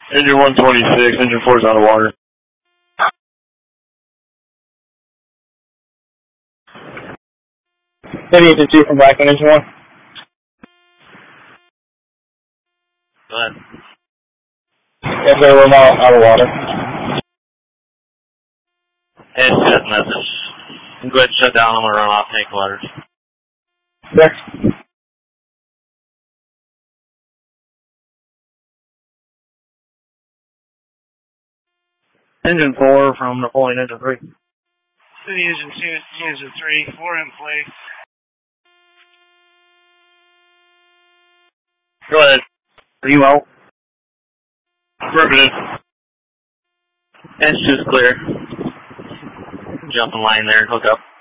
Engine 126, engine 4 is out of water. City engine 2 from Blackman, engine 1. Go ahead. Yes, sir, we're now out of water. Hey, it's that message. You can go ahead and shut down. I'm going to run off tank waters. Sir. Engine 4 from Napoleon, engine 3. City engine 2, engine 3, 4 in place. Go ahead. Are you out? Affirmative. Engine 2's clear. Jump in line there and hook up.